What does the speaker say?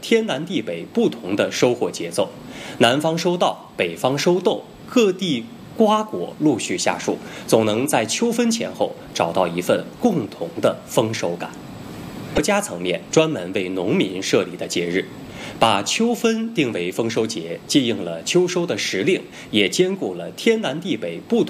天南地北不同的收获节奏，南方收稻，北方收豆，各地瓜果陆续下树，总能在秋分前后找到一份共同的丰收感。国家层面专门为农民设立的节日，把秋分定为丰收节，既应了秋收的时令，也兼顾了天南地北不同